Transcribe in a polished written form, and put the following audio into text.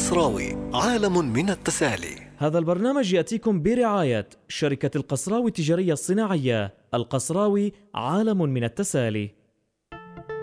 القصراوي، عالم من التسالي. هذا البرنامج يأتيكم برعاية شركة القصراوي التجارية الصناعية. القصراوي، عالم من التسالي.